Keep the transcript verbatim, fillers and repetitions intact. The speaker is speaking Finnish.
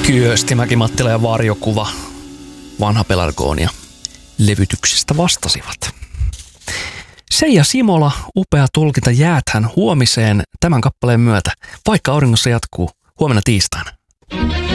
Kyösti, Mäki-Mattila ja Varjokuva Vanha Pelargonia levytyksestä vastasivat. Seija Simola, upea tulkinta Jääthän huomiseen tämän kappaleen myötä, vaikka auringossa jatkuu huomenna tiistaina.